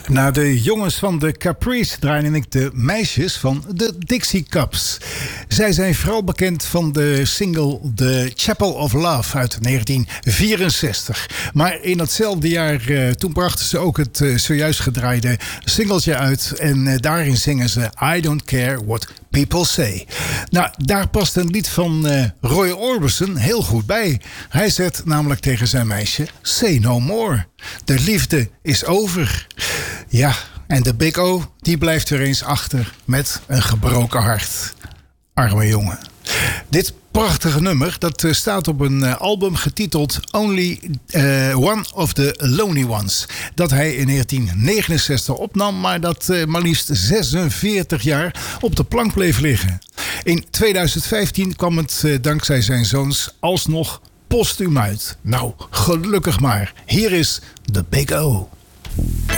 Na de jongens van de Caprice draaide ik de meisjes van de Dixie Cups. Zij zijn vooral bekend van de single The Chapel of Love uit 1964. Maar in datzelfde jaar, toen brachten ze ook het zojuist gedraaide singeltje uit. En daarin zingen ze I Don't Care What People Say. Nou, daar past een lied van Roy Orbison heel goed bij. Hij zegt namelijk tegen zijn meisje: Say no more. De liefde is over. Ja, en de Big O, die blijft er eens achter met een gebroken hart. Arme jongen. Dit prachtige nummer, dat staat op een album getiteld Only One of the Lonely Ones. Dat hij in 1969 opnam, maar dat maar liefst 46 jaar op de plank bleef liggen. In 2015 kwam het dankzij zijn zoons alsnog postuum uit. Nou, gelukkig maar. Hier is The Big O.